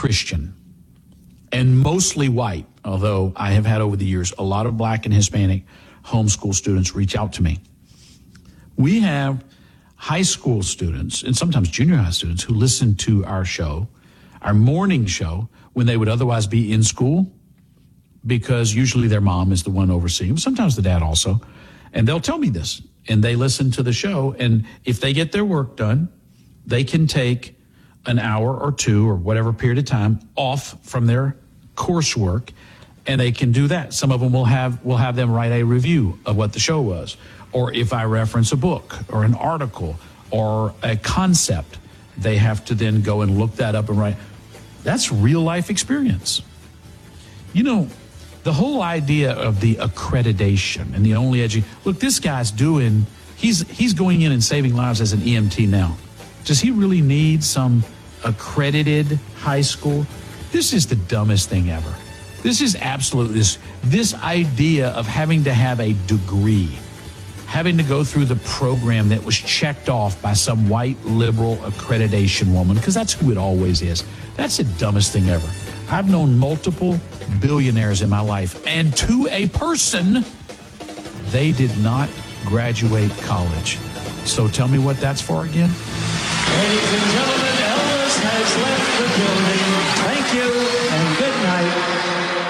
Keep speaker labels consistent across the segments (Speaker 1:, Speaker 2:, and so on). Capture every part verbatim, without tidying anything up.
Speaker 1: Christian and mostly white, although I have had over the years a lot of black and Hispanic homeschool students reach out to me. We have high school students and sometimes junior high students who listen to our show, our morning show, when they would otherwise be in school, because usually their mom is the one overseeing, sometimes the dad also, and they'll tell me this, and they listen to the show, and if they get their work done, they can take an hour or two or whatever period of time off from their coursework, and they can do that. Some of them will have will have them write a review of what the show was, or if I reference a book or an article or a concept, they have to then go and look that up and write. That's real life experience. You know, the whole idea of the accreditation and the only edu- look, this guy's doing, he's he's going in and saving lives as an E M T now. Does he really need some accredited high school? This is the dumbest thing ever. This is absolutely, this, this idea of having to have a degree, having to go through the program that was checked off by some white liberal accreditation woman, because that's who it always is. That's the dumbest thing ever. I've known multiple billionaires in my life, and to a person, they did not graduate college. So tell me what that's for again.
Speaker 2: Ladies and gentlemen, Elvis has left the building. Thank you and good night.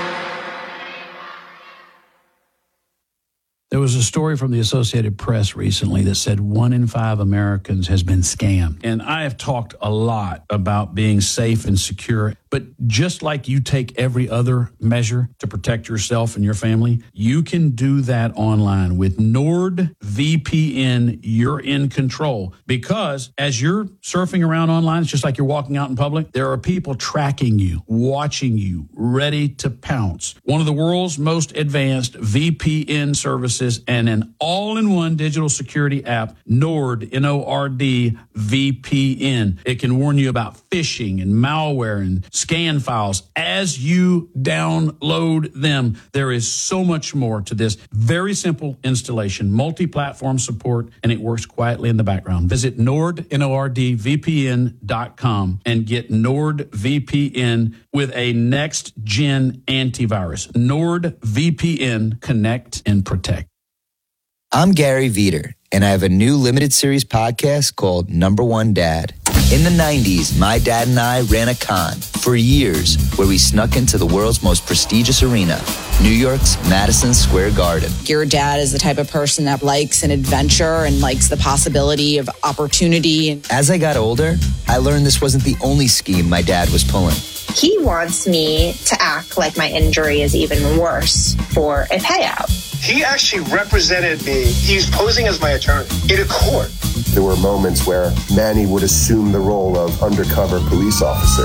Speaker 1: There was a story from the Associated Press recently that said one in five Americans has been scammed. And I have talked a lot about being safe and secure. But just like you take every other measure to protect yourself and your family, you can do that online. With NordVPN, you're in control. Because as you're surfing around online, it's just like you're walking out in public, there are people tracking you, watching you, ready to pounce. One of the world's most advanced V P N services and an all-in-one digital security app, Nord, N O R D, V P N. It can warn you about phishing and malware and scan files as you download them. There is so much more to this. Very simple installation, multi-platform support, and it works quietly in the background. Visit Nord, N O R D, V P N dot com and get NordVPN with a next-gen antivirus. NordVPN, connect and protect.
Speaker 3: I'm Gary Veter, and I have a new limited series podcast called Number One Dad. In the nineties, my dad and I ran a con for years where we snuck into the world's most prestigious arena, New York's Madison Square Garden.
Speaker 4: Your dad is the type of person that likes an adventure and likes the possibility of opportunity.
Speaker 3: As I got older, I learned this wasn't the only scheme my dad was pulling.
Speaker 5: He wants me to act like my injury is even worse for a payout.
Speaker 6: He actually represented me. He's posing as my attorney in a court.
Speaker 7: There were moments where Manny would assume the role of undercover police officer.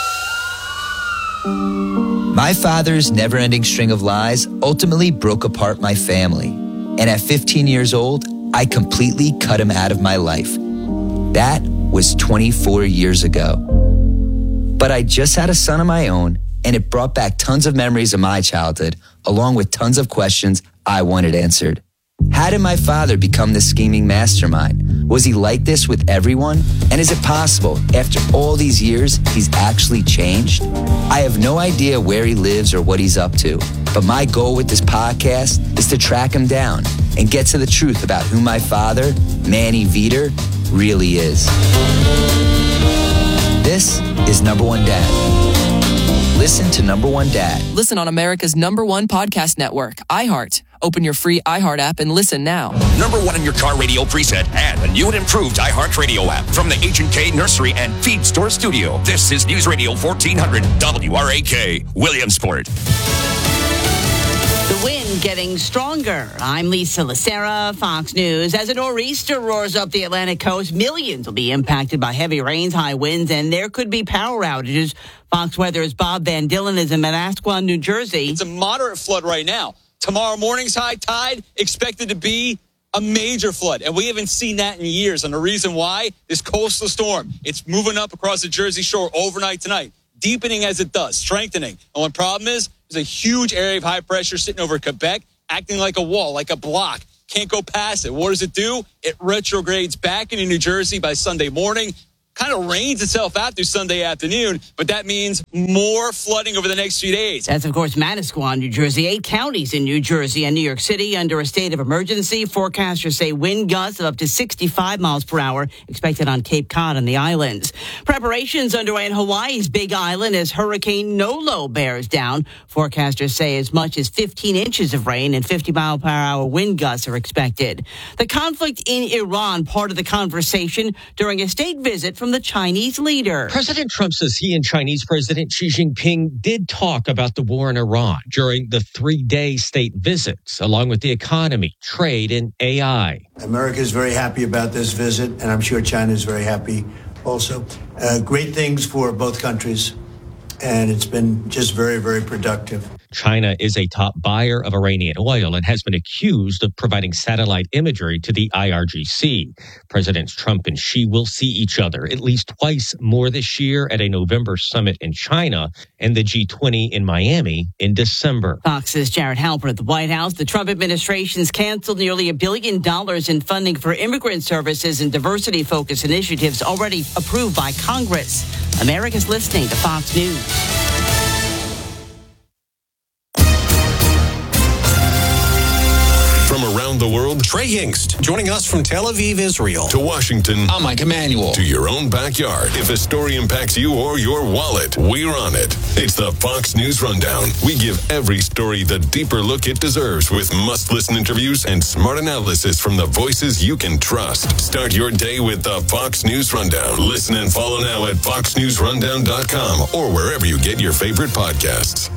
Speaker 3: My father's never-ending string of lies ultimately broke apart my family. And at fifteen years old, I completely cut him out of my life. That was twenty-four years ago. But I just had a son of my own, and it brought back tons of memories of my childhood, along with tons of questions I wanted answered. How did my father become this scheming mastermind? Was he like this with everyone? And is it possible, after all these years, he's actually changed? I have no idea where he lives or what he's up to, but my goal with this podcast is to track him down and get to the truth about who my father, Manny Veter, really is. This is Number One Dad. Listen to Number One Dad.
Speaker 8: Listen on America's number one podcast network, iHeart. Open your free iHeart app and listen now.
Speaker 9: Number one in your car radio preset and a new and improved iHeart Radio app from the H and K Nursery and Feed Store Studio. This is News Radio fourteen hundred W R A K, Williamsport.
Speaker 10: The wind getting stronger. I'm Lisa Lacera, Fox News. As a nor'easter roars up the Atlantic coast, millions will be impacted by heavy rains, high winds, and there could be power outages. Fox Weather's Bob Van Dillen is in Manasquan, New Jersey.
Speaker 11: It's a moderate flood right now. Tomorrow morning's high tide expected to be a major flood, and we haven't seen that in years. And the reason why, this coastal storm, it's moving up across the Jersey Shore overnight tonight, deepening as it does, strengthening. And what the problem is, there's a huge area of high pressure sitting over Quebec, acting like a wall, like a block. Can't go past it. What does it do? It retrogrades back into New Jersey by Sunday morning. kind of rains itself out through Sunday afternoon, but that means more flooding over the next few days.
Speaker 10: That's, of course, Manasquan, New Jersey. Eight counties in New Jersey and New York City under a state of emergency. Forecasters say wind gusts of up to sixty-five miles per hour expected on Cape Cod and the islands. Preparations underway in Hawaii's Big Island as Hurricane Nolo bears down. Forecasters say as much as fifteen inches of rain and fifty mile per hour wind gusts are expected. The conflict in Iran, part of the conversation during a state visit from the Chinese leader.
Speaker 12: President Trump says he and Chinese President Xi Jinping did talk about the war in Iran during the three-day state visits, along with the economy, trade, and A I.
Speaker 13: America is very happy about this visit, and I'm sure China is very happy also. Uh, great things for both countries, and it's been just very, very productive.
Speaker 12: China is a top buyer of Iranian oil and has been accused of providing satellite imagery to the I R G C. Presidents Trump and Xi will see each other at least twice more this year at a November summit in China and the G twenty in Miami in December.
Speaker 10: Fox's Jared Halpern at the White House. The Trump administration's canceled nearly a billion dollars in funding for immigrant services and diversity-focused initiatives already approved by Congress. America's listening to Fox News.
Speaker 14: From around the world, Trey Yingst, joining us from Tel Aviv, Israel. To Washington, I'm Mike Emanuel. To your own backyard. If a story impacts you or your wallet, we're on it. It's the Fox News Rundown. We give every story the deeper look it deserves with must-listen interviews and smart analysis from the voices you can trust. Start your day with the Fox News Rundown. Listen and follow now at fox news rundown dot com or wherever you get your favorite podcasts.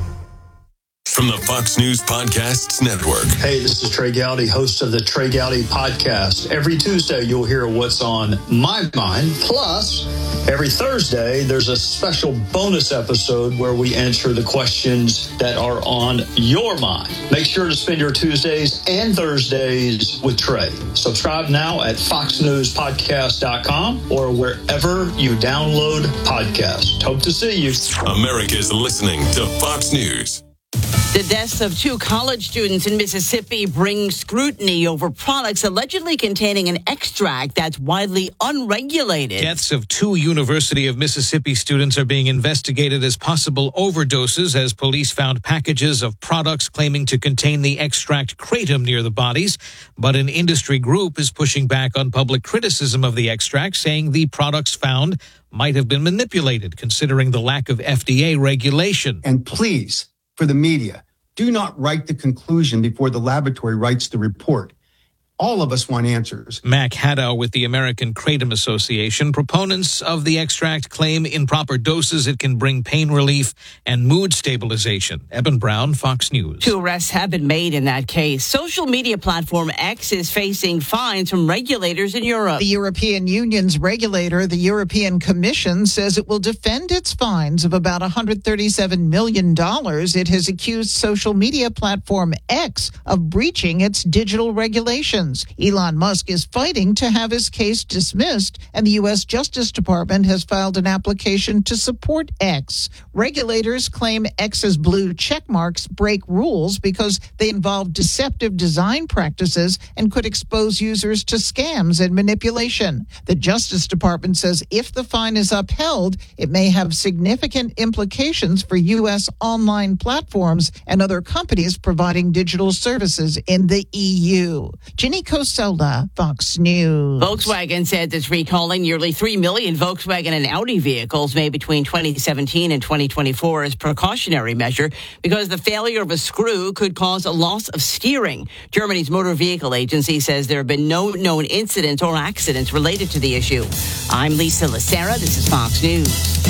Speaker 14: From the Fox News Podcasts Network.
Speaker 15: Hey, this is Trey Gowdy, host of the Trey Gowdy Podcast. Every Tuesday, you'll hear what's on my mind. Plus, every Thursday, there's a special bonus episode where we answer the questions that are on your mind. Make sure to spend your Tuesdays and Thursdays with Trey. Subscribe now at fox news podcast dot com or wherever you download podcasts. Hope to see you.
Speaker 14: America's listening to Fox News.
Speaker 10: The deaths of two college students in Mississippi bring scrutiny over products allegedly containing an extract that's widely unregulated.
Speaker 16: Deaths of two University of Mississippi students are being investigated as possible overdoses as police found packages of products claiming to contain the extract kratom near the bodies. But an industry group is pushing back on public criticism of the extract, saying the products found might have been manipulated, considering the lack of F D A regulation.
Speaker 17: And please, for the media, do not write the conclusion before the laboratory writes the report. All of us want answers.
Speaker 16: Mac Haddow with the American Kratom Association. Proponents of the extract claim in proper doses it can bring pain relief and mood stabilization. Eben Brown, Fox News.
Speaker 10: Two arrests have been made in that case. Social media platform X is facing fines from regulators in Europe.
Speaker 18: The European Union's regulator, the European Commission, says it will defend its fines of about one hundred thirty-seven million dollars. It has accused social media platform X of breaching its digital regulations. Elon Musk is fighting to have his case dismissed, and the U S Justice Department has filed an application to support X. Regulators claim X's blue check marks break rules because they involve deceptive design practices and could expose users to scams and manipulation. The Justice Department says if the fine is upheld, it may have significant implications for U S online platforms and other companies providing digital services in the E U. Ginny Cosola, Fox News.
Speaker 10: Volkswagen said it's recalling nearly three million Volkswagen and Audi vehicles made between twenty seventeen and twenty twenty-four as precautionary measure because the failure of a screw could cause a loss of steering. Germany's Motor Vehicle Agency says there have been no known incidents or accidents related to the issue. I'm Lisa Lacera. This is Fox News.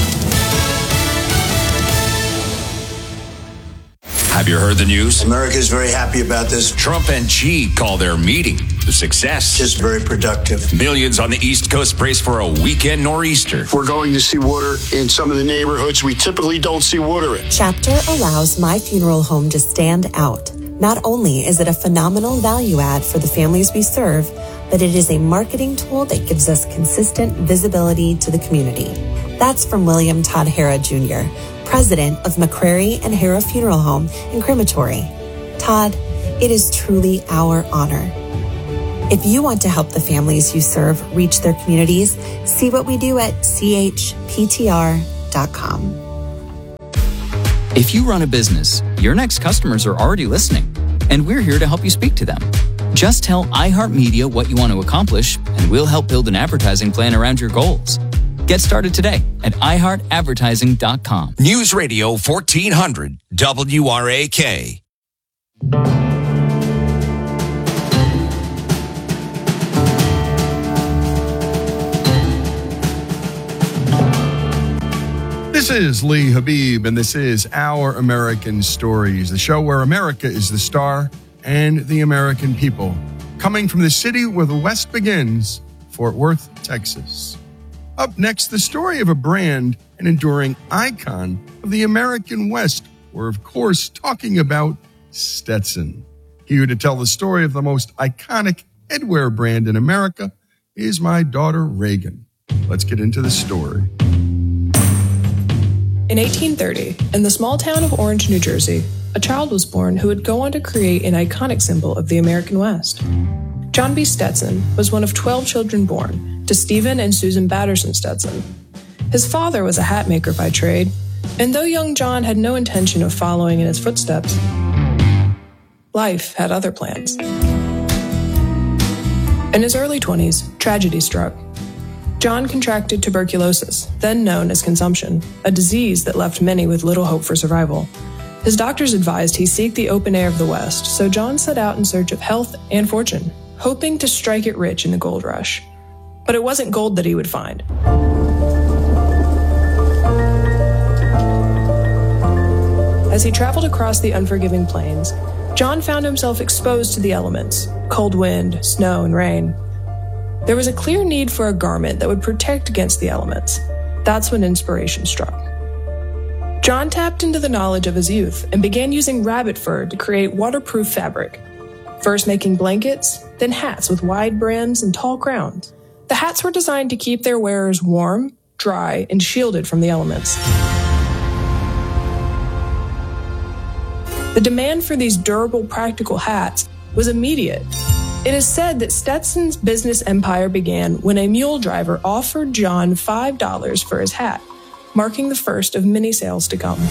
Speaker 9: Have you heard the news?
Speaker 13: America's very happy about this.
Speaker 9: Trump and Xi call their meeting a success.
Speaker 13: Just very productive.
Speaker 9: Millions on the East Coast brace for a weekend nor'easter.
Speaker 19: We're going to see water in some of the neighborhoods we typically don't see water in.
Speaker 20: Chapter allows My Funeral Home to stand out. Not only is it a phenomenal value add for the families we serve, but it is a marketing tool that gives us consistent visibility to the community. That's from William Todd Hara Junior, president of McCrary and Hara Funeral Home and Crematory. Todd, it is truly our honor. If you want to help the families you serve reach their communities, see what we do at c h p t r dot com.
Speaker 21: If you run a business, your next customers are already listening, and we're here to help you speak to them. Just tell iHeartMedia what you want to accomplish, and we'll help build an advertising plan around your goals. Get started today at i heart advertising dot com.
Speaker 9: News Radio fourteen hundred W R A K.
Speaker 22: This is Lee Habib, and this is Our American Stories, the show where America is the star and the American people. Coming from the city where the West begins, Fort Worth, Texas. Up next, the story of a brand, an enduring icon of the American West. We're, of course, talking about Stetson. Here to tell the story of the most iconic headwear brand in America is my daughter, Reagan. Let's get into the story.
Speaker 23: In eighteen thirty, in the small town of Orange, New Jersey, a child was born who would go on to create an iconic symbol of the American West. John B. Stetson was one of twelve children born to Stephen and Susan Batterson Stetson. His father was a hat maker by trade, and though young John had no intention of following in his footsteps, life had other plans. In his early twenties, tragedy struck. John contracted tuberculosis, then known as consumption, a disease that left many with little hope for survival. His doctors advised he seek the open air of the West, so John set out in search of health and fortune, hoping to strike it rich in the gold rush. But it wasn't gold that he would find. As he traveled across the unforgiving plains, John found himself exposed to the elements, cold wind, snow, and rain. There was a clear need for a garment that would protect against the elements. That's when inspiration struck. John tapped into the knowledge of his youth and began using rabbit fur to create waterproof fabric. First making blankets, then hats with wide brims and tall crowns. The hats were designed to keep their wearers warm, dry, and shielded from the elements. The demand for these durable, practical hats was immediate. It is said that Stetson's business empire began when a mule driver offered John five dollars for his hat, marking the first of many sales to come.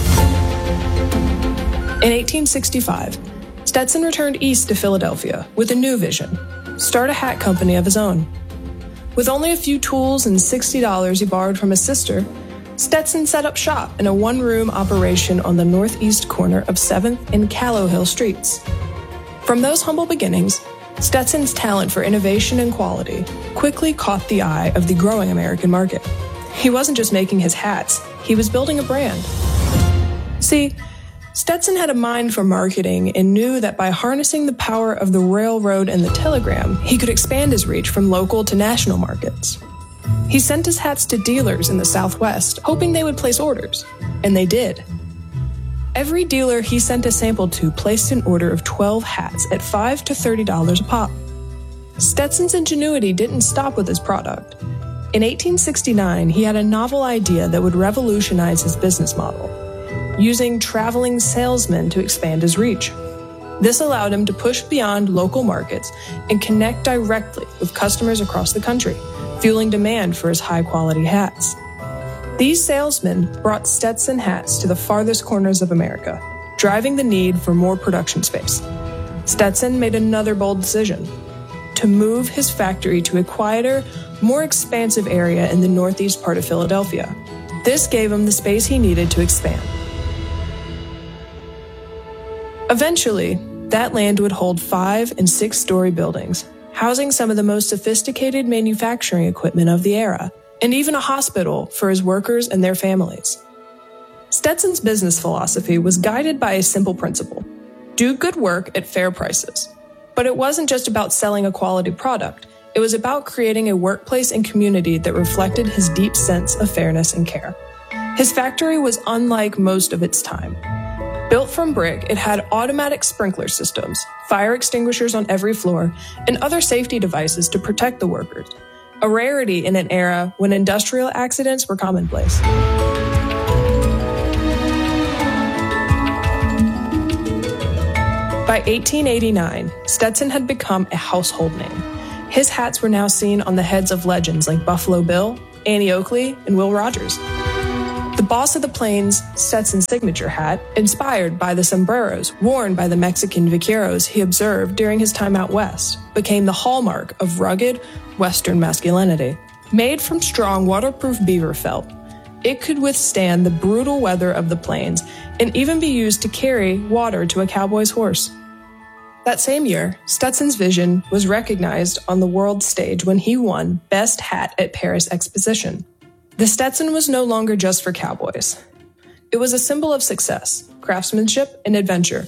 Speaker 23: In eighteen sixty-five, Stetson returned east to Philadelphia with a new vision: start a hat company of his own. With only a few tools and sixty dollars he borrowed from his sister, Stetson set up shop in a one-room operation on the northeast corner of seventh and Callow Hill streets. From those humble beginnings, Stetson's talent for innovation and quality quickly caught the eye of the growing American market. He wasn't just making his hats, he was building a brand. See, Stetson had a mind for marketing and knew that by harnessing the power of the railroad and the telegram, he could expand his reach from local to national markets. He sent his hats to dealers in the Southwest, hoping they would place orders, and they did. Every dealer he sent a sample to placed an order of twelve hats at five to thirty dollars a pop. Stetson's ingenuity didn't stop with his product. In eighteen sixty-nine, he had a novel idea that would revolutionize his business model, using traveling salesmen to expand his reach. This allowed him to push beyond local markets and connect directly with customers across the country, fueling demand for his high-quality hats. These salesmen brought Stetson hats to the farthest corners of America, driving the need for more production space. Stetson made another bold decision: to move his factory to a quieter, more expansive area in the northeast part of Philadelphia. This gave him the space he needed to expand. Eventually, that land would hold five and six-story buildings, housing some of the most sophisticated manufacturing equipment of the era, and even a hospital for his workers and their families. Stetson's business philosophy was guided by a simple principle: do good work at fair prices. But it wasn't just about selling a quality product. It was about creating a workplace and community that reflected his deep sense of fairness and care. His factory was unlike most of its time. Built from brick, it had automatic sprinkler systems, fire extinguishers on every floor, and other safety devices to protect the workers, a rarity in an era when industrial accidents were commonplace. By eighteen eighty-nine, Stetson had become a household name. His hats were now seen on the heads of legends like Buffalo Bill, Annie Oakley, and Will Rogers. The Boss of the Plains Stetson signature hat, inspired by the sombreros worn by the Mexican vaqueros he observed during his time out west, became the hallmark of rugged Western masculinity. Made from strong waterproof beaver felt, it could withstand the brutal weather of the plains and even be used to carry water to a cowboy's horse. That same year, Stetson's vision was recognized on the world stage when he won Best Hat at Paris Exposition. The Stetson was no longer just for cowboys. It was a symbol of success, craftsmanship, and adventure.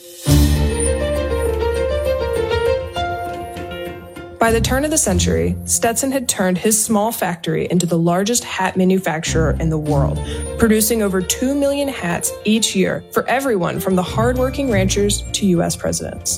Speaker 23: By the turn of the century, Stetson had turned his small factory into the largest hat manufacturer in the world, producing over two million hats each year for everyone from the hardworking ranchers to U S presidents.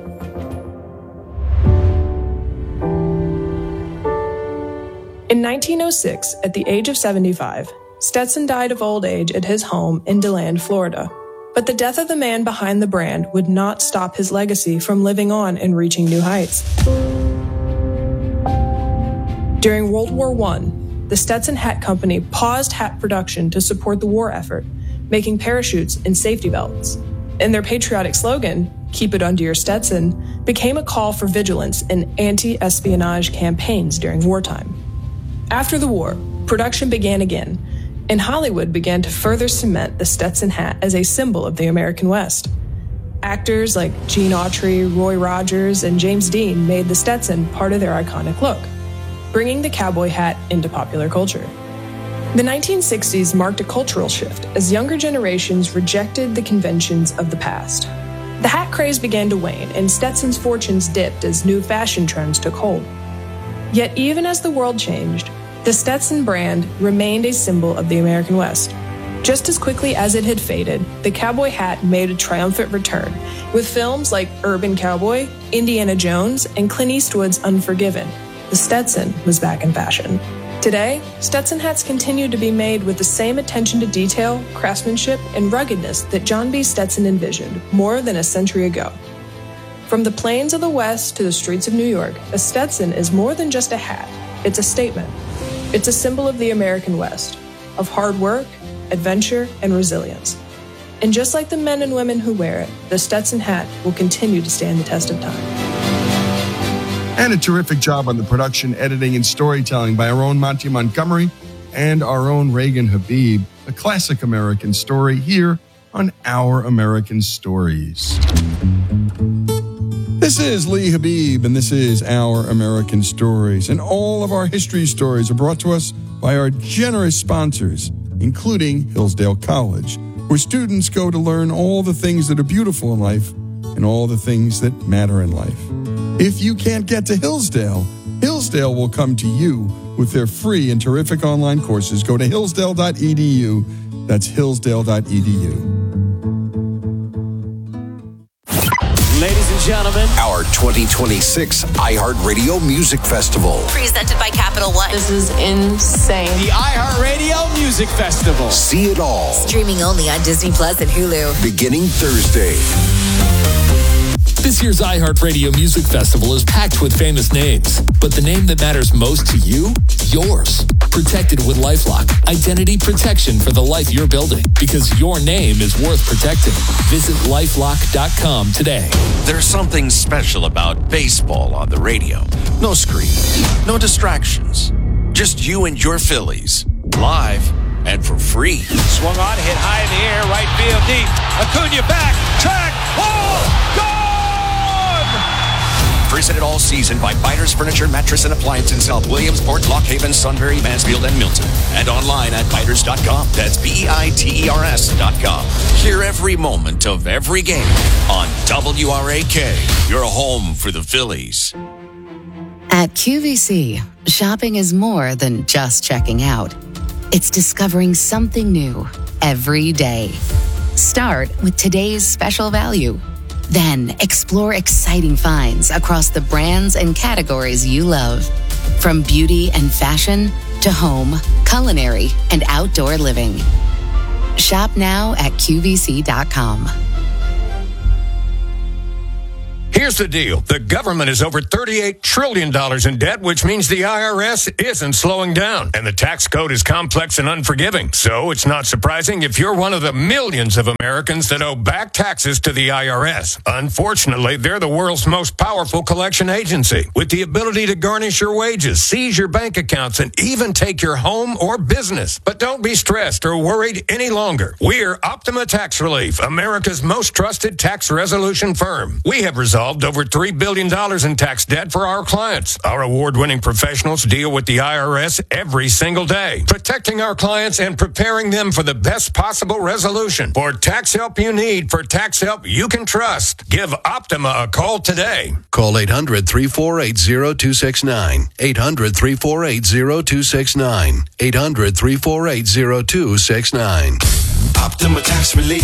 Speaker 23: In nineteen oh six, at the age of seventy-five, Stetson died of old age at his home in DeLand, Florida. But the death of the man behind the brand would not stop his legacy from living on and reaching new heights. During World War One, the Stetson Hat Company paused hat production to support the war effort, making parachutes and safety belts. And their patriotic slogan, "Keep it under your Stetson," became a call for vigilance in anti-espionage campaigns during wartime. After the war, production began again, and Hollywood began to further cement the Stetson hat as a symbol of the American West. Actors like Gene Autry, Roy Rogers, and James Dean made the Stetson part of their iconic look, bringing the cowboy hat into popular culture. The nineteen sixties marked a cultural shift as younger generations rejected the conventions of the past. The hat craze began to wane, and Stetson's fortunes dipped as new fashion trends took hold. Yet even as the world changed, the Stetson brand remained a symbol of the American West. Just as quickly as it had faded, the cowboy hat made a triumphant return, with films like Urban Cowboy, Indiana Jones, and Clint Eastwood's Unforgiven. The Stetson was back in fashion. Today, Stetson hats continue to be made with the same attention to detail, craftsmanship, and ruggedness that John B. Stetson envisioned more than a century ago. From the plains of the West to the streets of New York, a Stetson is more than just a hat. It's a statement. It's a symbol of the American West, of hard work, adventure, and resilience. And just like the men and women who wear it, the Stetson hat will continue to stand the test of time.
Speaker 22: And a terrific job on the production, editing, and storytelling by our own Monty Montgomery and our own Reagan Habib, a classic American story here on Our American Stories. This is Lee Habib, and this is Our American Stories. And all of our history stories are brought to us by our generous sponsors, including Hillsdale College, where students go to learn all the things that are beautiful in life and all the things that matter in life. If you can't get to Hillsdale, Hillsdale will come to you with their free and terrific online courses. Go to hillsdale dot e d u. That's hillsdale dot e d u.
Speaker 1: Ladies and gentlemen,
Speaker 14: our twenty twenty-six iHeartRadio Music Festival.
Speaker 2: Presented by Capital One.
Speaker 1: This is insane. The iHeartRadio Music Festival.
Speaker 14: See it all.
Speaker 2: Streaming only on Disney Plus and Hulu.
Speaker 14: Beginning Thursday.
Speaker 4: This year's iHeartRadio Music Festival is packed with famous names, but the name that matters most to you? Yours. Protected with LifeLock. Identity protection for the life you're building, because your name is worth protecting. Visit lifelock dot com today.
Speaker 9: There's something special about baseball on the radio. No screen, no distractions. Just you and your Phillies. Live and for free.
Speaker 1: Swung on, hit high in the air, right field deep. Acuna back, track, ball, gone!
Speaker 9: Presented all season by Biters Furniture, Mattress, and Appliance in South Williamsport, Lock Haven, Sunbury, Mansfield, and Milton. And online at biters dot com. That's B E I T E R S dot com. Hear every moment of every game on W R A K, your home for the Phillies.
Speaker 24: At Q V C, shopping is more than just checking out. It's discovering something new every day. Start with today's special value. Then explore exciting finds across the brands and categories you love. From beauty and fashion to home, culinary, and outdoor living. Shop now at Q V C dot com.
Speaker 9: Here
Speaker 3: Here's the deal. The government is over thirty-eight trillion dollars in debt, which means the I R S isn't slowing down. And the tax code is complex and unforgiving. So it's not surprising if you're one of the millions of Americans that owe back taxes to the I R S. Unfortunately, they're the world's most powerful collection agency, with the ability to garnish your wages, seize your bank accounts, and even take your home or business. But don't be stressed or worried any longer. We're Optima Tax Relief, America's most trusted tax resolution firm. We have resolved over three billion dollars in tax debt for our clients. Our award-winning professionals deal with the I R S every single day, protecting our clients and preparing them for the best possible resolution. For tax help you need, for tax help you can trust, give Optima a call today.
Speaker 5: Call eight hundred, three four eight, zero two six nine. eight hundred, three four eight, zero two six nine. eight hundred, three four eight, zero two six nine.
Speaker 14: Optima Tax Relief.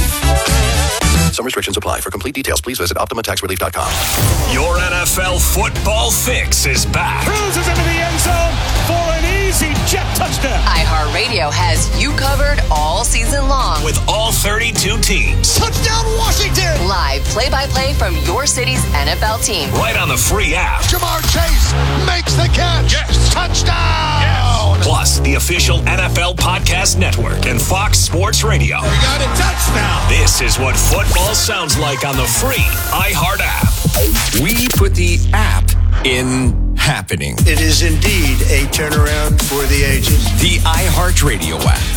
Speaker 5: Some restrictions apply. For complete details, please visit Optima Tax Relief dot com.
Speaker 14: Your N F L football fix is back.
Speaker 1: Cruises into the end zone for an easy jet touchdown.
Speaker 2: iHeartRadio has you covered all season long.
Speaker 14: With all thirty-two teams.
Speaker 1: Touchdown Washington.
Speaker 2: Live play-by-play from your city's N F L team.
Speaker 14: Right on the free app.
Speaker 1: Jamar Chase makes the catch. Yes. Touchdown. Yes.
Speaker 14: Plus, the official N F L Podcast Network and Fox Sports Radio.
Speaker 1: We got a touchdown.
Speaker 14: This is what football sounds like on the free iHeart app.
Speaker 9: We put the app in happening.
Speaker 13: It is indeed a turnaround for the ages.
Speaker 9: The iHeartRadio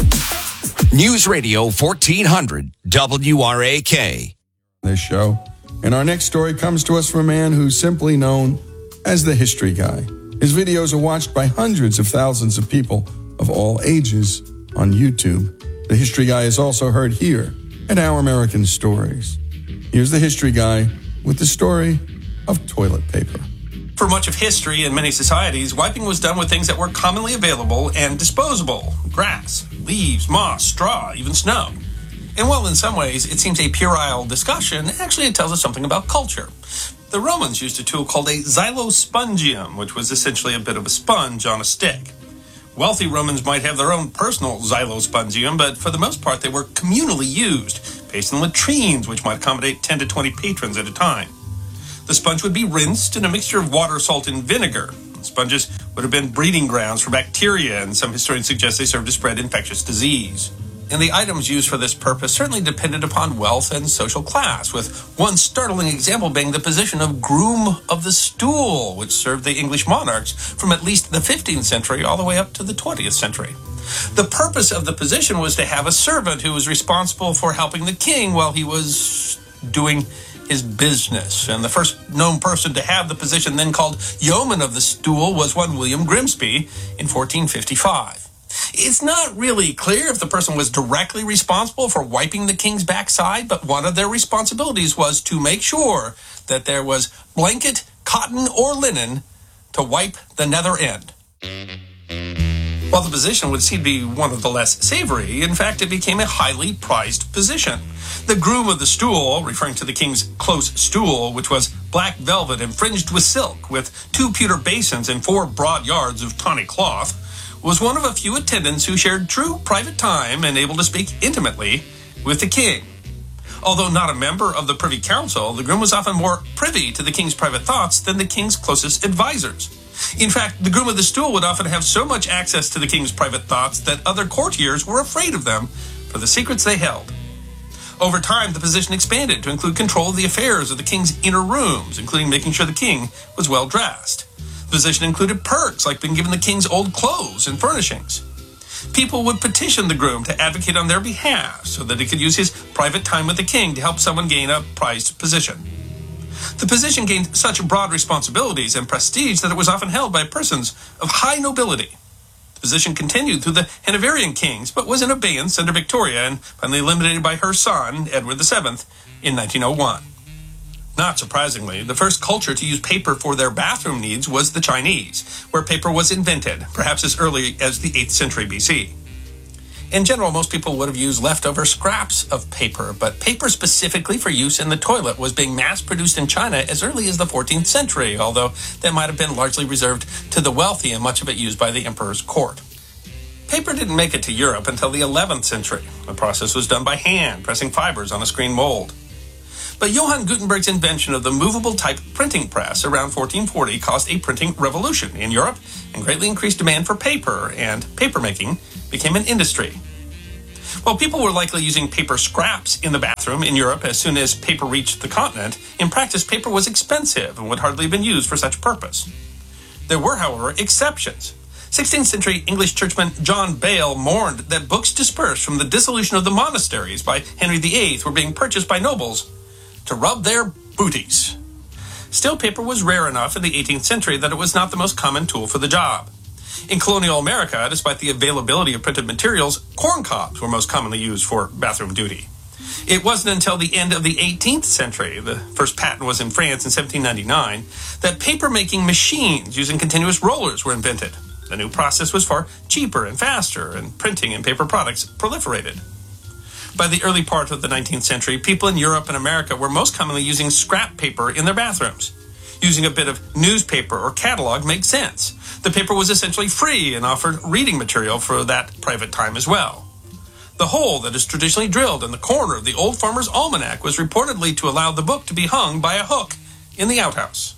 Speaker 9: app. News Radio fourteen hundred W R A K.
Speaker 22: This show. And our next story comes to us from a man who's simply known as the History Guy. His videos are watched by hundreds of thousands of people of all ages on YouTube. The History Guy is also heard here at Our American Stories. Here's the History Guy with the story of toilet paper.
Speaker 6: For much of history and many societies, wiping was done with things that were commonly available and disposable. Grass, leaves, moss, straw, even snow. And while in some ways it seems a puerile discussion, actually it tells us something about culture. The Romans used a tool called a xylospongium, which was essentially a bit of a sponge on a stick. Wealthy Romans might have their own personal xylospongium, but for the most part they were communally used, based in latrines, which might accommodate ten to twenty patrons at a time. The sponge would be rinsed in a mixture of water, salt, and vinegar. Sponges would have been breeding grounds for bacteria, and some historians suggest they served to spread infectious disease. And the items used for this purpose certainly depended upon wealth and social class, with one startling example being the position of groom of the stool, which served the English monarchs from at least the fifteenth century all the way up to the twentieth century. The purpose of the position was to have a servant who was responsible for helping the king while he was doing his business. And the first known person to have the position, then called yeoman of the stool, was one William Grimsby in fourteen fifty-five. It's not really clear if the person was directly responsible for wiping the king's backside, but one of their responsibilities was to make sure that there was blanket, cotton, or linen to wipe the nether end. While the position would seem to be one of the less savory, in fact, it became a highly prized position. The groom of the stool, referring to the king's close stool, which was black velvet and fringed with silk, with two pewter basins and four broad yards of tawny cloth, was one of a few attendants who shared true private time and able to speak intimately with the king. Although not a member of the Privy Council, the groom was often more privy to the king's private thoughts than the king's closest advisors. In fact, the groom of the stool would often have so much access to the king's private thoughts that other courtiers were afraid of them for the secrets they held. Over time, the position expanded to include control of the affairs of the king's inner rooms, including making sure the king was well dressed. The position included perks like being given the king's old clothes and furnishings. People would petition the groom to advocate on their behalf so that he could use his private time with the king to help someone gain a prized position. The position gained such broad responsibilities and prestige that it was often held by persons of high nobility. The position continued through the Hanoverian kings, but was in abeyance under Victoria and finally eliminated by her son, Edward the seventh, in nineteen oh one. Not surprisingly, the first culture to use paper for their bathroom needs was the Chinese, where paper was invented, perhaps as early as the eighth century B C. In general, most people would have used leftover scraps of paper, but paper specifically for use in the toilet was being mass-produced in China as early as the fourteenth century, although that might have been largely reserved to the wealthy and much of it used by the emperor's court. Paper didn't make it to Europe until the eleventh century. The process was done by hand, pressing fibers on a screen mold. But Johann Gutenberg's invention of the movable type printing press around fourteen forty caused a printing revolution in Europe and greatly increased demand for paper, and papermaking became an industry. While people were likely using paper scraps in the bathroom in Europe as soon as paper reached the continent, in practice paper was expensive and would hardly have been used for such purpose. There were, however, exceptions. sixteenth century English churchman John Bale mourned that books dispersed from the dissolution of the monasteries by Henry the Eighth were being purchased by nobles to rub their booties. Still, paper was rare enough in the eighteenth century that it was not the most common tool for the job. In colonial America, despite the availability of printed materials, corn cobs were most commonly used for bathroom duty. It wasn't until the end of the eighteenth century, the first patent was in France in seventeen ninety-nine, that paper-making machines using continuous rollers were invented. The new process was far cheaper and faster, and printing and paper products proliferated. By the early part of the nineteenth century, people in Europe and America were most commonly using scrap paper in their bathrooms. Using a bit of newspaper or catalog makes sense. The paper was essentially free and offered reading material for that private time as well. The hole that is traditionally drilled in the corner of the Old Farmer's Almanac was reportedly to allow the book to be hung by a hook in the outhouse.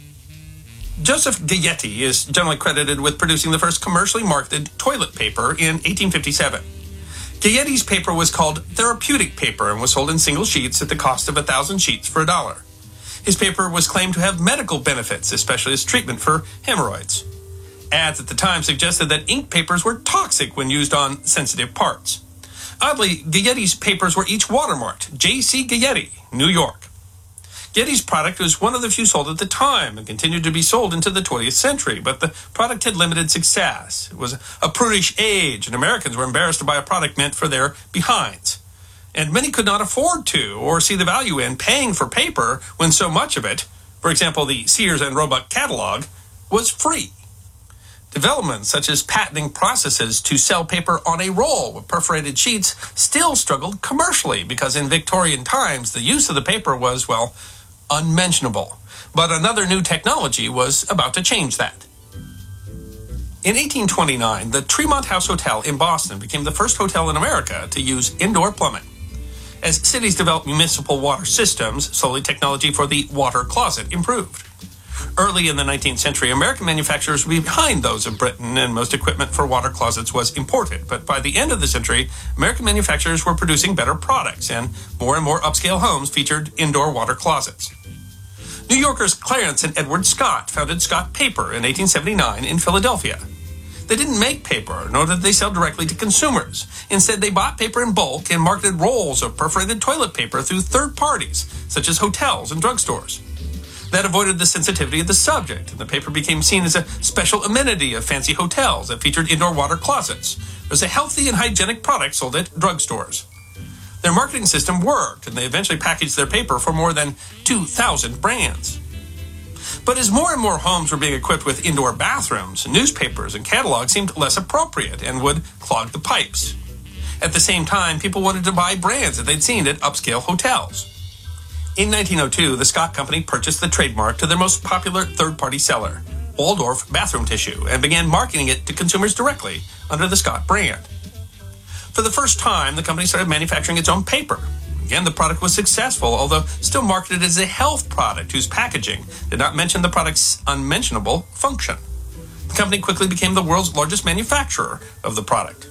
Speaker 6: Joseph Gayeti is generally credited with producing the first commercially marketed toilet paper in eighteen fifty-seven. Gayeti's paper was called therapeutic paper and was sold in single sheets at the cost of a thousand sheets for a dollar. His paper was claimed to have medical benefits, especially as treatment for hemorrhoids. Ads at the time suggested that ink papers were toxic when used on sensitive parts. Oddly, Gayeti's papers were each watermarked J C Gayeti, New York. Gayeti's product was one of the few sold at the time and continued to be sold into the twentieth century, but the product had limited success. It was a prudish age, and Americans were embarrassed to buy a product meant for their behinds. And many could not afford to or see the value in paying for paper when so much of it, for example, the Sears and Roebuck catalog, was free. Developments such as patenting processes to sell paper on a roll with perforated sheets still struggled commercially because in Victorian times the use of the paper was, well, unmentionable. But another new technology was about to change that. In eighteen twenty-nine, the Tremont House Hotel in Boston became the first hotel in America to use indoor plumbing. As cities developed municipal water systems, slowly technology for the water closet improved. Early in the nineteenth century, American manufacturers were behind those of Britain, and most equipment for water closets was imported. But by the end of the century, American manufacturers were producing better products, and more and more upscale homes featured indoor water closets. New Yorkers Clarence and Edward Scott founded Scott Paper in eighteen seventy-nine in Philadelphia. They didn't make paper, nor did they sell directly to consumers. Instead, they bought paper in bulk and marketed rolls of perforated toilet paper through third parties, such as hotels and drugstores. That avoided the sensitivity of the subject, and the paper became seen as a special amenity of fancy hotels that featured indoor water closets. It was a healthy and hygienic product sold at drugstores. Their marketing system worked, and they eventually packaged their paper for more than two thousand brands. But as more and more homes were being equipped with indoor bathrooms, newspapers and catalogs seemed less appropriate and would clog the pipes. At the same time, people wanted to buy brands that they'd seen at upscale hotels. In nineteen oh two, the Scott Company purchased the trademark to their most popular third-party seller, Waldorf Bathroom Tissue, and began marketing it to consumers directly under the Scott brand. For the first time, the company started manufacturing its own paper. Again, the product was successful, although still marketed as a health product whose packaging did not mention the product's unmentionable function. The company quickly became the world's largest manufacturer of the product.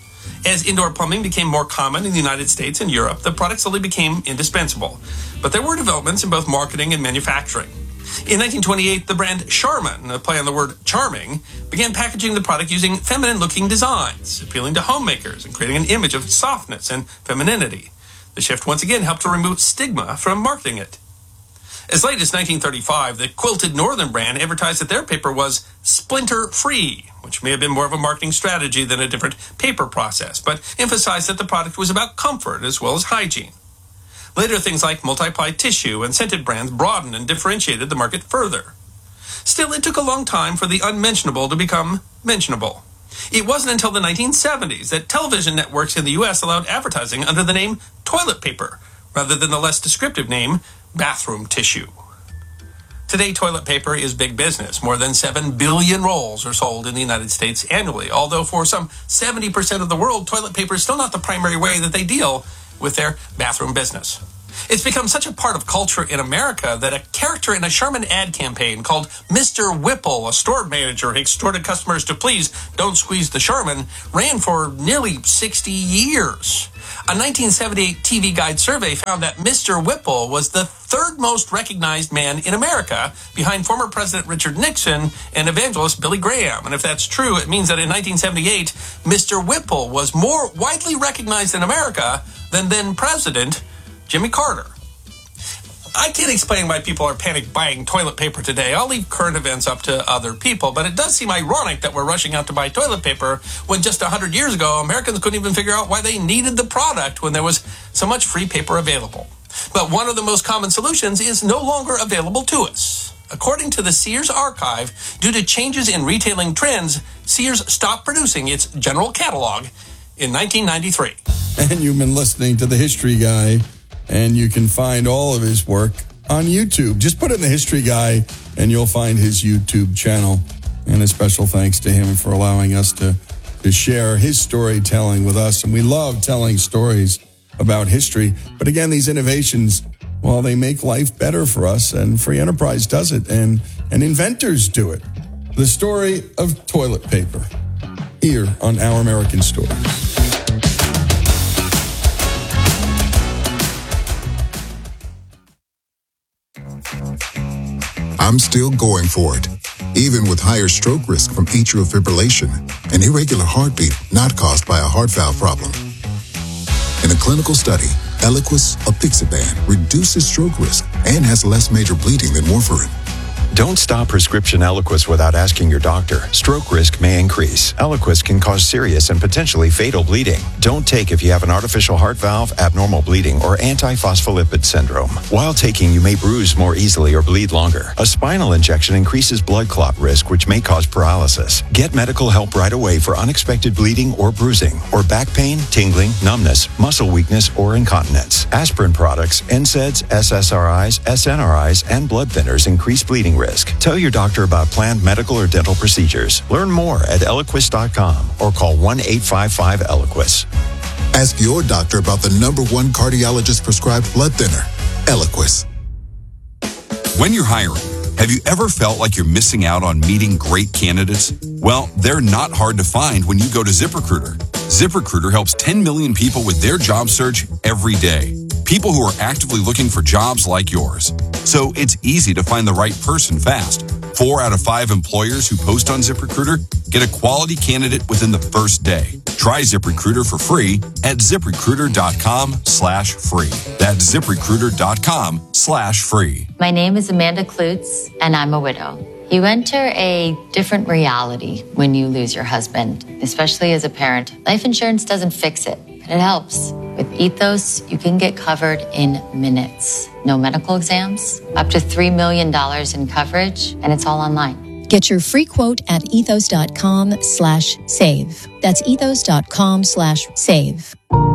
Speaker 6: As indoor plumbing became more common in the United States and Europe, the product slowly became indispensable. But there were developments in both marketing and manufacturing. In nineteen twenty-eight, the brand Charmin, a play on the word charming, began packaging the product using feminine-looking designs, appealing to homemakers and creating an image of softness and femininity. The shift once again helped to remove stigma from marketing it. As late as nineteen thirty-five, the Quilted Northern brand advertised that their paper was splinter-free, which may have been more of a marketing strategy than a different paper process, but emphasized that the product was about comfort as well as hygiene. Later, things like multi-ply tissue and scented brands broadened and differentiated the market further. Still, it took a long time for the unmentionable to become mentionable. It wasn't until the nineteen seventies that television networks in the U S allowed advertising under the name toilet paper, rather than the less descriptive name bathroom tissue. Today, toilet paper is big business. More than seven billion rolls are sold in the United States annually, although for some seventy percent of the world, toilet paper is still not the primary way that they deal with their bathroom business. It's become such a part of culture in America that a character in a Charmin ad campaign called Mister Whipple, a store manager who extorted customers to please don't squeeze the Charmin, ran for nearly sixty years. A nineteen seventy-eight T V Guide survey found that Mister Whipple was the third most recognized man in America, behind former President Richard Nixon and evangelist Billy Graham. And if that's true, it means that in nineteen seventy-eight, Mister Whipple was more widely recognized in America than then President Jimmy Carter. I can't explain why people are panic buying toilet paper today. I'll leave current events up to other people, but it does seem ironic that we're rushing out to buy toilet paper when just one hundred years ago, Americans couldn't even figure out why they needed the product when there was so much free paper available. But one of the most common solutions is no longer available to us. According to the Sears archive, due to changes in retailing trends, Sears stopped producing its general catalog in nineteen ninety-three.
Speaker 22: And you've been listening to The History Guy, and you can find all of his work on YouTube. Just put in The History Guy, and you'll find his YouTube channel. And a special thanks to him for allowing us to, to share his storytelling with us. And we love telling stories about history. But again, these innovations, well, they make life better for us, and Free Enterprise does it, and, and inventors do it. The story of toilet paper, here on Our American Stories.
Speaker 7: I'm still going for it, even with higher stroke risk from atrial fibrillation, an irregular heartbeat not caused by a heart valve problem. In a clinical study, Eliquis apixaban reduces stroke risk and has less major bleeding than warfarin.
Speaker 8: Don't stop prescription Eliquis without asking your doctor. Stroke risk may increase. Eliquis can cause serious and potentially fatal bleeding. Don't take if you have an artificial heart valve, abnormal bleeding, or antiphospholipid syndrome. While taking, you may bruise more easily or bleed longer. A spinal injection increases blood clot risk, which may cause paralysis. Get medical help right away for unexpected bleeding or bruising, or back pain, tingling, numbness, muscle weakness, or incontinence. Aspirin products, N SAIDs, S S R Is, S N R Is, and blood thinners increase bleeding risk. Tell your doctor about planned medical or dental procedures. Learn more at Eliquis dot com or call one eight five five Eliquis.
Speaker 7: Ask your doctor about the number one cardiologist prescribed blood thinner, Eliquis.
Speaker 11: When you're hiring, have you ever felt like you're missing out on meeting great candidates? Well, they're not hard to find when you go to ZipRecruiter. ZipRecruiter helps ten million people with their job search every day. People who are actively looking for jobs like yours. So it's easy to find the right person fast. Four out of five employers who post on ZipRecruiter get a quality candidate within the first day. Try ZipRecruiter for free at ZipRecruiter.com slash free. That's ZipRecruiter.com slash free.
Speaker 12: My name is Amanda Klutz, and I'm a widow. You enter a different reality when you lose your husband, especially as a parent. Life insurance doesn't fix it, but it helps. With Ethos, you can get covered in minutes. No medical exams, up to three million dollars in coverage, and it's all online.
Speaker 25: Get your free quote at ethos.com slash save. That's ethos.com slash save.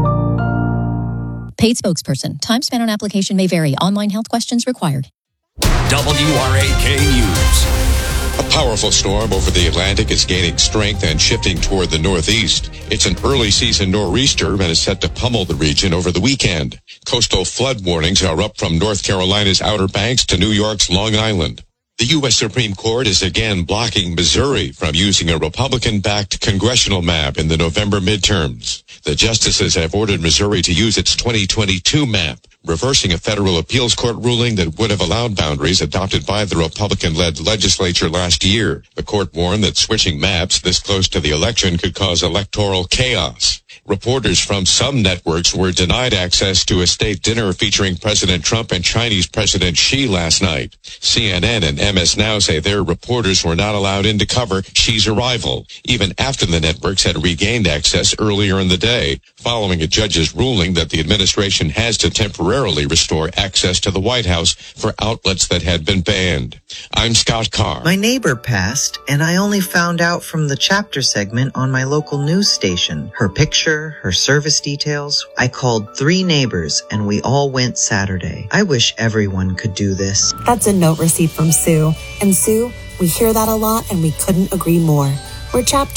Speaker 25: Paid spokesperson. Time spent on application may vary. Online health questions required.
Speaker 9: W R A K News.
Speaker 26: A powerful storm over the Atlantic is gaining strength and shifting toward the northeast. It's an early season nor'easter and is set to pummel the region over the weekend. Coastal flood warnings are up from North Carolina's Outer Banks to New York's Long Island. The U S Supreme Court is again blocking Missouri from using a Republican-backed congressional map in the November midterms. The justices have ordered Missouri to use its twenty twenty-two map, reversing a federal appeals court ruling that would have allowed boundaries adopted by the Republican-led legislature last year. The court warned that switching maps this close to the election could cause electoral chaos. Reporters from some networks were denied access to a state dinner featuring President Trump and Chinese President Xi last night. C N N and M S Now say their reporters were not allowed in to cover Xi's arrival, even after the networks had regained access earlier in the day, following a judge's ruling that the administration has to temporarily restore access to the White House for outlets that had been banned. I'm Scott Carr.
Speaker 27: My neighbor passed, and I only found out from the chapter segment on my local news station. Her picture, her service details. I called three neighbors, and we all went Saturday. I wish everyone could do this.
Speaker 20: That's a note received from Sue. And Sue, we hear that a lot, and we couldn't agree more. We're Chapter.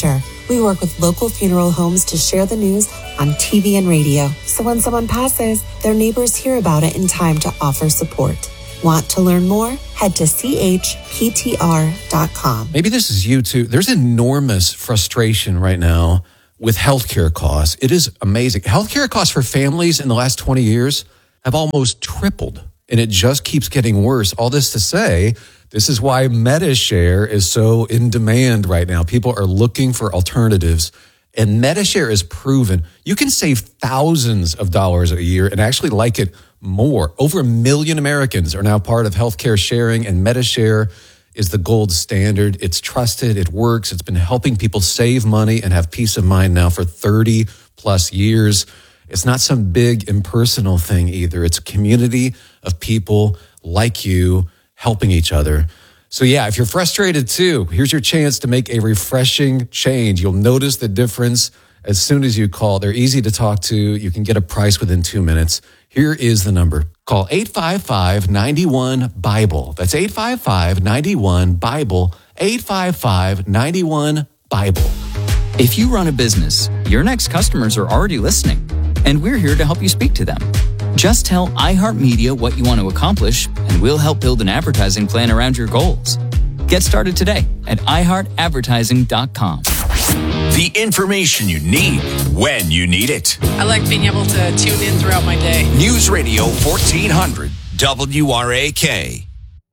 Speaker 20: We work with local funeral homes to share the news on T V and radio, so when someone passes, their neighbors hear about it in time to offer support. Want to learn more? Head to c h p t r dot com.
Speaker 10: Maybe this is you too. There's enormous frustration right now with healthcare costs. It is amazing. Healthcare costs for families in the last twenty years have almost tripled, and it just keeps getting worse. All this to say, this is why MediShare is so in demand right now. People are looking for alternatives, and MediShare is proven. You can save thousands of dollars a year and actually like it more. Over a million Americans are now part of healthcare sharing, and MediShare is the gold standard. It's trusted. It works. It's been helping people save money and have peace of mind now for thirty plus years. It's not some big impersonal thing either. It's a community of people like you helping each other. So yeah, if you're frustrated too, here's your chance to make a refreshing change. You'll notice the difference as soon as you call. They're easy to talk to. You can get a price within two minutes. Here is the number. Call eight five five, nine one, BIBLE. That's eight five five, nine one, BIBLE, eight five five, nine one, BIBLE.
Speaker 15: If you run a business, your next customers are already listening, and we're here to help you speak to them. Just tell iHeartMedia what you want to accomplish, and we'll help build an advertising plan around your goals. Get started today at i heart advertising dot com.
Speaker 9: The information you need when you need it.
Speaker 16: I like being able to tune in throughout my day.
Speaker 9: News Radio fourteen hundred W R A K.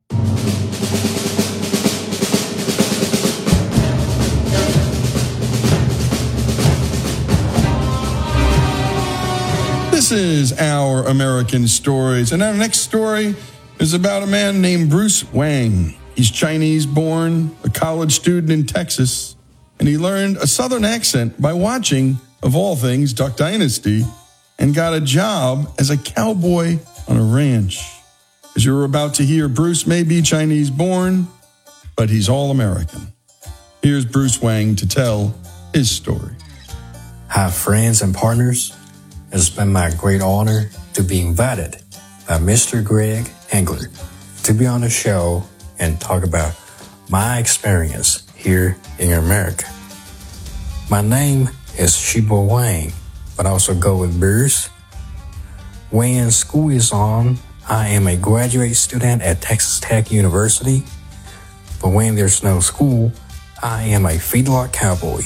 Speaker 22: This is Our American Stories, and our next story is about a man named Bruce Wang. He's Chinese-born, a college student in Texas, and he learned a Southern accent by watching, of all things, Duck Dynasty, and got a job as a cowboy on a ranch. As you're about to hear, Bruce may be Chinese-born, but he's all-American. Here's Bruce Wang to tell his story.
Speaker 17: Hi, friends and partners. It's been my great honor to be invited by Mister Greg Engler to be on the show and talk about my experience here in America. My name is Shibo Wang, but I also go with Bruce. When school is on, I am a graduate student at Texas Tech University, but when there's no school, I am a feedlot cowboy.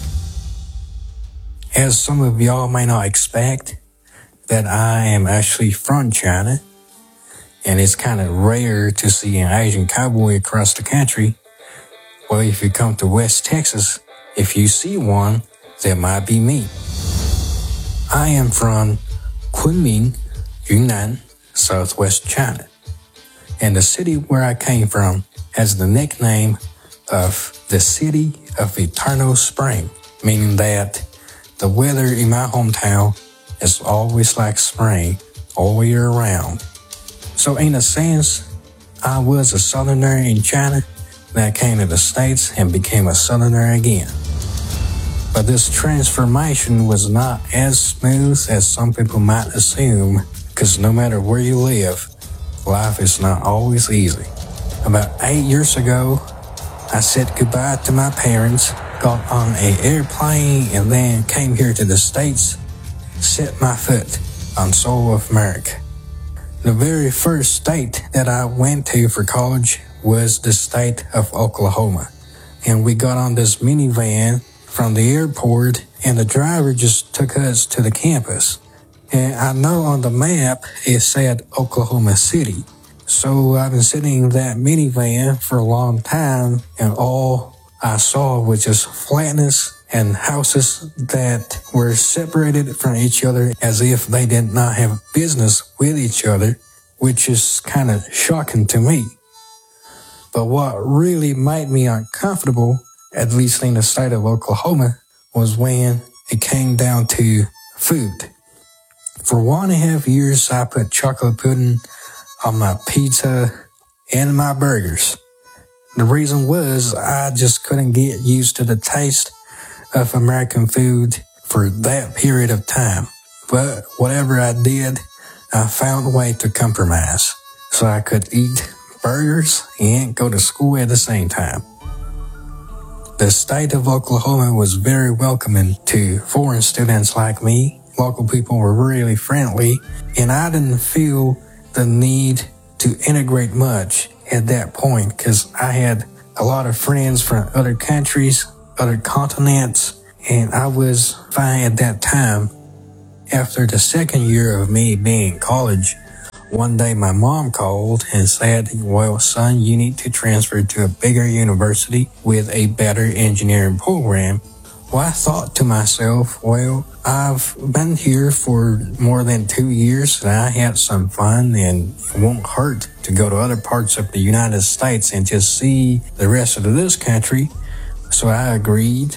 Speaker 17: As some of y'all may not expect, that I am actually from China, and it's kind of rare to see an Asian cowboy across the country. Well, if you come to West Texas, if you see one, that might be me. I am from Kunming, Yunnan, southwest China, and the city where I came from has the nickname of the City of Eternal Spring, meaning that the weather in my hometown is always like spring all year round. So in a sense, I was a Southerner in China, then I came to the States and became a Southerner again. But this transformation was not as smooth as some people might assume, because no matter where you live, life is not always easy. About eight years ago, I said goodbye to my parents, got on an airplane, and then came here to the States, set my foot on soil of America. The very first state that I went to for college was the state of Oklahoma. And we got on this minivan from the airport, and the driver just took us to the campus. And I know on the map it said Oklahoma City. So I've been sitting in that minivan for a long time, and all I saw was just flatness and houses that were separated from each other as if they did not have business with each other, which is kind of shocking to me. But what really made me uncomfortable, at least in the state of Oklahoma, was when it came down to food. For one and a half years, I put chocolate pudding on my pizza and my burgers. The reason was I just couldn't get used to the taste of American food for that period of time. But whatever I did, I found a way to compromise so I could eat burgers and go to school at the same time. The state of Oklahoma was very welcoming to foreign students like me. Local people were really friendly, and I didn't feel the need to integrate much at that point because I had a lot of friends from other countries, other continents, and I was fine at that time. After the second year of me being in college, one day my mom called and said, well, son, you need to transfer to a bigger university with a better engineering program. Well, I thought to myself, well, I've been here for more than two years and I had some fun, and it won't hurt to go to other parts of the United States and just see the rest of this country. So I agreed.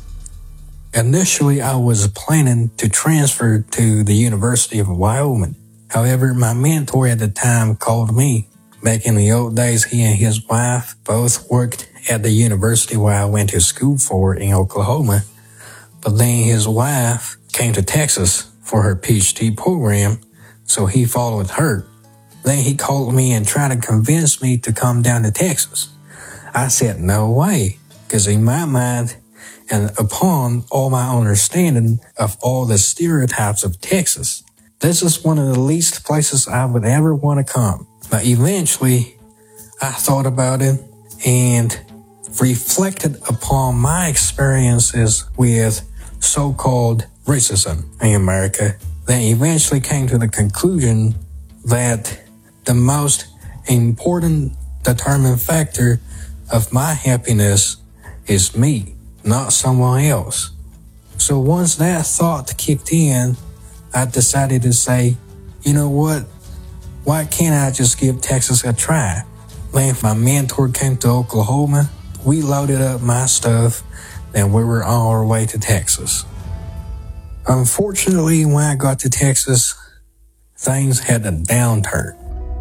Speaker 17: Initially, I was planning to transfer to the University of Wyoming. However, my mentor at the time called me. Back in the old days, he and his wife both worked at the university where I went to school for in Oklahoma. But then his wife came to Texas for her P H D program, so he followed her. Then he called me and tried to convince me to come down to Texas. I said, no way, because in my mind, and upon all my understanding of all the stereotypes of Texas, this is one of the least places I would ever want to come. But eventually, I thought about it and reflected upon my experiences with so-called racism in America. Then eventually came to the conclusion that the most important determining factor of my happiness is me, not someone else. So once that thought kicked in, I decided to say, you know what? Why can't I just give Texas a try? Then my mentor came to Oklahoma. We loaded up my stuff, and we were on our way to Texas. Unfortunately, when I got to Texas, things had a downturn.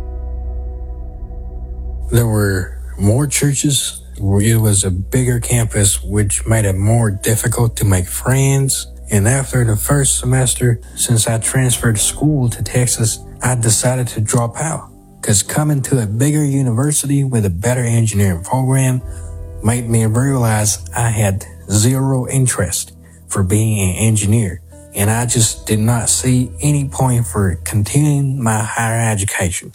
Speaker 17: There were more churches. It was a bigger campus, which made it more difficult to make friends. And after the first semester, since I transferred school to Texas, I decided to drop out. Because coming to a bigger university with a better engineering program made me realize I had zero interest for being an engineer. And I just did not see any point for continuing my higher education.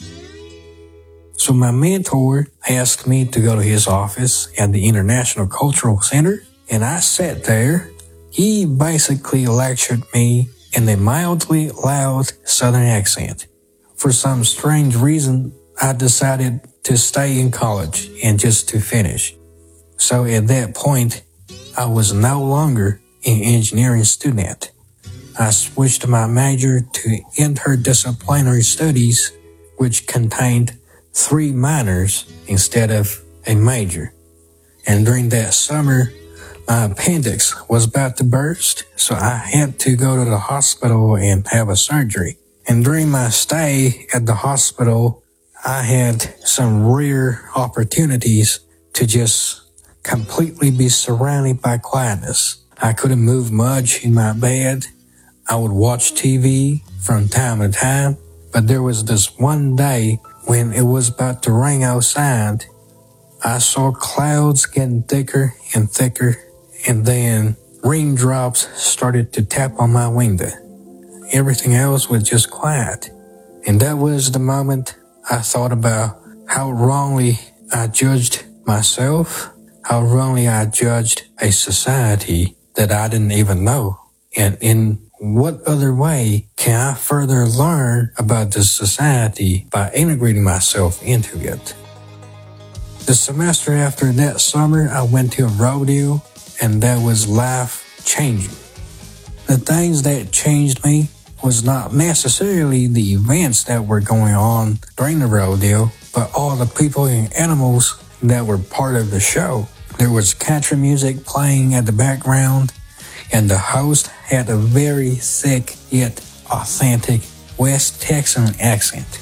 Speaker 17: So my mentor asked me to go to his office at the International Cultural Center, and I sat there. He basically lectured me in a mildly loud Southern accent. For some strange reason, I decided to stay in college and just to finish. So at that point, I was no longer an engineering student. I switched my major to interdisciplinary studies, which contained three minors instead of a major. And during that summer, my appendix was about to burst, so I had to go to the hospital and have a surgery. And during my stay at the hospital, I had some rare opportunities to just completely be surrounded by quietness. I couldn't move much in my bed. I would watch T V from time to time, but there was this one day when it was about to rain outside. I saw clouds getting thicker and thicker, and then raindrops started to tap on my window. Everything else was just quiet. And that was the moment I thought about how wrongly I judged myself, how wrongly I judged a society that I didn't even know. And in what other way can I further learn about this society by integrating myself into it? The semester after that summer, I went to a rodeo, and that was life-changing. The things that changed me was not necessarily the events that were going on during the rodeo, but all the people and animals that were part of the show. There was country music playing at the background, and the host had a very thick yet authentic West Texan accent.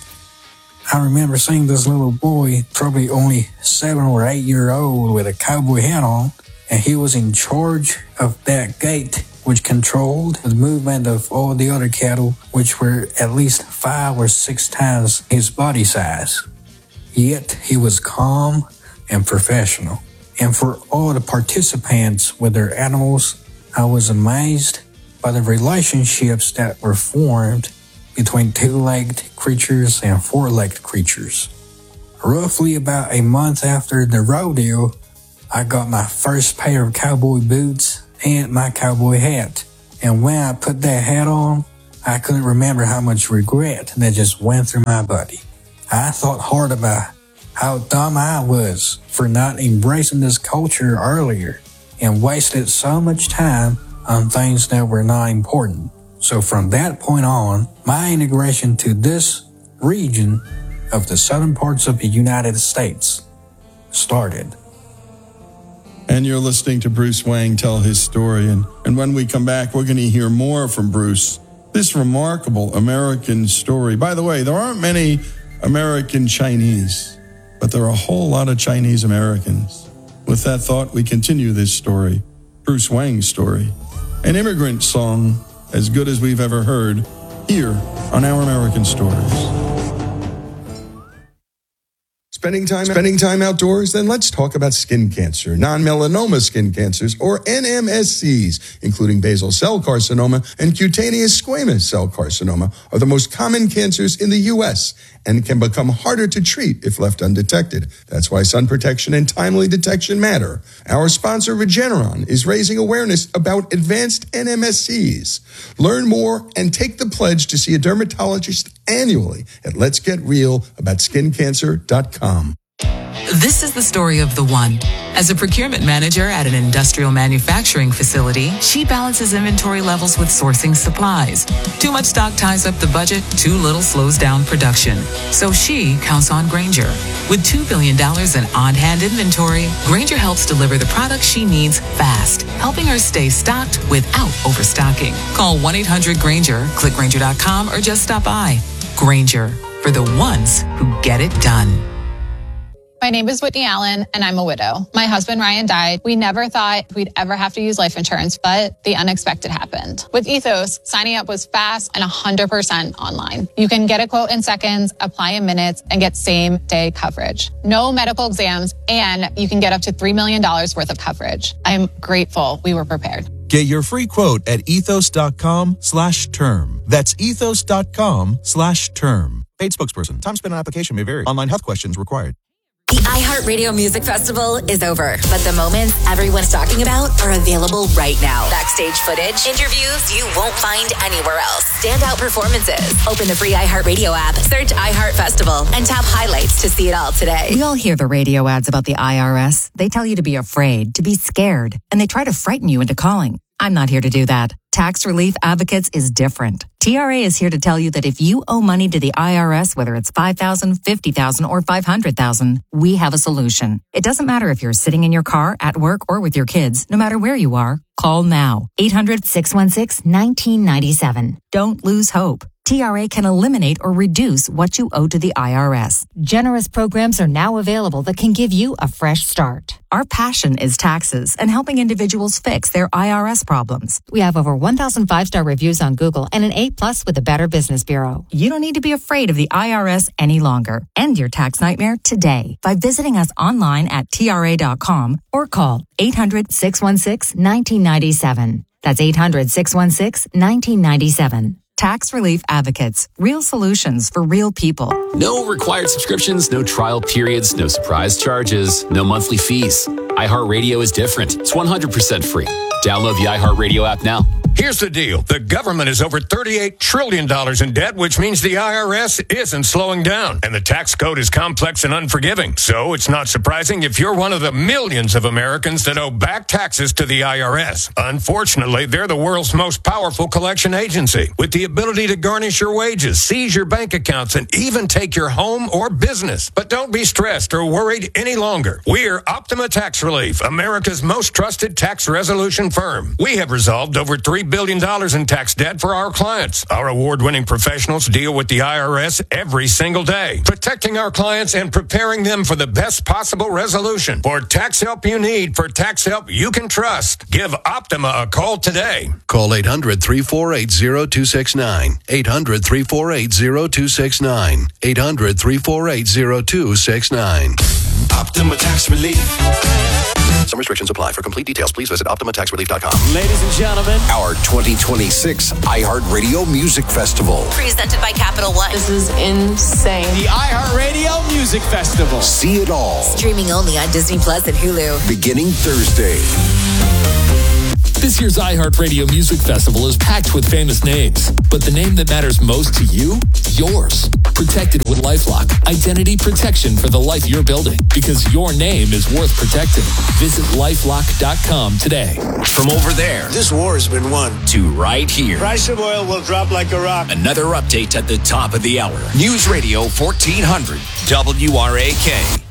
Speaker 17: I remember seeing this little boy, probably only seven or eight year old, with a cowboy hat on, and he was in charge of that gate, which controlled the movement of all the other cattle, which were at least five or six times his body size. Yet he was calm and professional. And for all the participants with their animals, I was amazed by the relationships that were formed between two-legged creatures and four-legged creatures. Roughly about a month after the rodeo, I got my first pair of cowboy boots and my cowboy hat. And when I put that hat on, I couldn't remember how much regret that just went through my body. I thought hard about how dumb I was for not embracing this culture earlier and wasted so much time on things that were not important. So from that point on, my integration to this region of the southern parts of the United States started.
Speaker 22: And you're listening to Bruce Wang tell his story. And, and when we come back, we're going to hear more from Bruce. This remarkable American story. By the way, there aren't many American Chinese, but there are a whole lot of Chinese Americans. With that thought, we continue this story, Bruce Wang's story, an immigrant song as good as we've ever heard here on Our American Stories. Spending time, spending time outdoors? Then let's talk about skin cancer, non-melanoma skin cancers, or N M S Cs, including basal cell carcinoma and cutaneous squamous cell carcinoma, are the most common cancers in the U S and can become harder to treat if left undetected. That's why sun protection and timely detection matter. Our sponsor, Regeneron, is raising awareness about advanced N M S Cs. Learn more and take the pledge to see a dermatologist annually at lets get real about skin cancer dot com.
Speaker 3: This is the story of the one. As a procurement manager at an industrial manufacturing facility, she balances inventory levels with sourcing supplies. Too much stock ties up the budget, too little slows down production. So she counts on Grainger. With two billion dollars in on-hand inventory, Grainger helps deliver the products she needs fast, helping her stay stocked without overstocking. Call one eight hundred Grainger, click Grainger dot com, or just stop by. Grainger, for the ones who get it done.
Speaker 4: My name is Whitney Allen, and I'm a widow. My husband, Ryan, died. We never thought we'd ever have to use life insurance, but the unexpected happened. With Ethos, signing up was fast and one hundred percent online. You can get a quote in seconds, apply in minutes, and get same-day coverage. No medical exams, and you can get up to three million dollars worth of coverage. I'm grateful we were prepared.
Speaker 18: Get your free quote at ethos.com slash term. That's ethos.com slash term. Paid spokesperson. Time spent on application may vary. Online health questions required.
Speaker 19: The iHeartRadio Music Festival is over, but the moments everyone's talking about are available right now. Backstage footage, interviews you won't find anywhere else, standout performances. Open the free iHeartRadio app, search iHeart Festival, and tap highlights to see it all today.
Speaker 21: We all hear the radio ads about the I R S. They tell you to be afraid, to be scared, and they try to frighten you into calling. I'm not here to do that. Tax Relief Advocates is different. T R A is here to tell you that if you owe money to the I R S, whether it's five thousand dollars, fifty thousand dollars, or five hundred thousand dollars, we have a solution. It doesn't matter if you're sitting in your car, at work, or with your kids. No matter where you are, call now. eight hundred, six one six, one nine nine seven. Don't lose hope. T R A can eliminate or reduce what you owe to the I R S. Generous programs are now available that can give you a fresh start. Our passion is taxes and helping individuals fix their I R S problems. We have over one thousand five-star reviews on Google and an A plus with the Better Business Bureau. You don't need to be afraid of the I R S any longer. End your tax nightmare today by visiting us online at T R A dot com or call eight hundred, six one six, one nine nine seven. That's eight hundred, six one six, one nine nine seven. Tax Relief Advocates. Real solutions for real people.
Speaker 23: No required subscriptions, no trial periods, no surprise charges, no monthly fees. iHeartRadio is different. It's one hundred percent free. Download the iHeartRadio app now.
Speaker 24: Here's the deal. The government is over thirty-eight trillion dollars in debt, which means the I R S isn't slowing down. And the tax code is complex and unforgiving. So it's not surprising if you're one of the millions of Americans that owe back taxes to the I R S. Unfortunately, they're the world's most powerful collection agency, with the ability to garnish your wages, seize your bank accounts, and even take your home or business. But don't be stressed or worried any longer. We're Optima Tax Relief, America's most trusted tax resolution firm. We have resolved over three billion dollars in tax debt for our clients. Our award-winning professionals deal with the I R S every single day, protecting our clients and preparing them for the best possible resolution. For tax help you need, for tax help you can trust, give Optima a call today.
Speaker 5: Call eight hundred, three four eight, zero two six nine. eight hundred, three four eight, zero two six nine. eight hundred, three four eight, zero two six nine.
Speaker 28: Optima Tax Relief.
Speaker 5: Some restrictions apply. For complete details, please visit Optima Tax Relief dot com.
Speaker 1: Ladies and gentlemen,
Speaker 2: our twenty twenty-six iHeartRadio Music Festival.
Speaker 19: Presented by Capital One.
Speaker 6: This is insane.
Speaker 1: The iHeartRadio Music Festival.
Speaker 2: See it all.
Speaker 19: Streaming only on Disney Plus and Hulu.
Speaker 2: Beginning Thursday.
Speaker 7: This year's iHeartRadio Music Festival is packed with famous names, but the name that matters most to you? Yours. Protected with LifeLock. Identity protection for the life you're building, because your name is worth protecting. Visit lifelock dot com today.
Speaker 9: From over there,
Speaker 8: this war has been won,
Speaker 9: to right here.
Speaker 8: Price of oil will drop like a rock.
Speaker 9: Another update at the top of the hour. News Radio fourteen hundred W R A K.